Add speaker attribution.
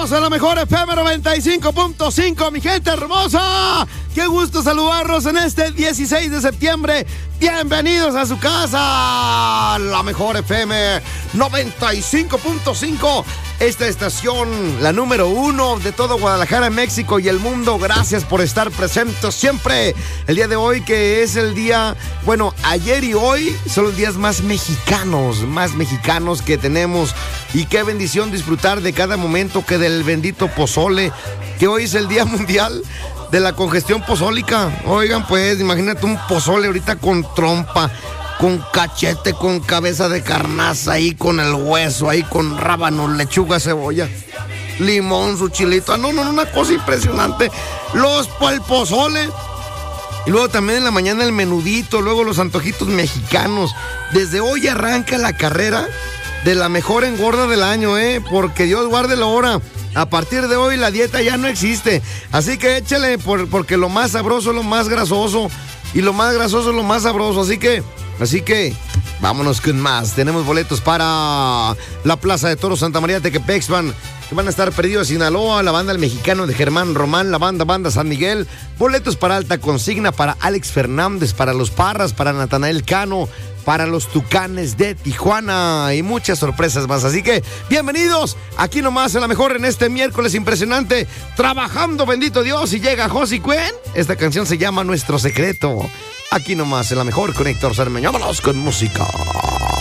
Speaker 1: Bienvenidos a la mejor FM 95.5, mi gente hermosa. Qué gusto saludarlos en este 16 de septiembre. Bienvenidos a su casa, la mejor FM 95.5. Esta estación, la número 1 de todo Guadalajara, México y el mundo. Gracias por estar presentes siempre. El día de hoy, que es el día, bueno, ayer y hoy son los días más mexicanos que tenemos. Y qué bendición disfrutar de cada momento, que del bendito pozole, que hoy es el Día Mundial de la Congestión Pozólica. Oigan, pues, imagínate un pozole ahorita con trompa, con cachete, con cabeza de carnaza, ahí con el hueso, ahí con rábanos, lechuga, cebolla, limón, su chilito. No, una cosa impresionante. El pozole. Y luego también en la mañana el menudito, luego los antojitos mexicanos. Desde hoy arranca la carrera de la mejor engorda del año, porque Dios guarde la hora. A partir de hoy la dieta ya no existe. Así que échale, porque lo más sabroso es lo más grasoso. Y lo más grasoso es lo más sabroso. Así que, vámonos con más. Tenemos boletos para la Plaza de Toros Santa María Tequepexpan, que van a estar perdidos en Sinaloa, la banda El Mexicano de Germán Román, la banda San Miguel. Boletos para Alta Consigna, para Alex Fernández, para Los Parras, para Natanael Cano, para los Tucanes de Tijuana y muchas sorpresas más. Así que, bienvenidos aquí nomás en la mejor en este miércoles impresionante, trabajando, bendito Dios, y llega Josie Cuen. Esta canción se llama Nuestro Secreto. Aquí nomás en la mejor con Héctor Cermeño. Vámonos con música.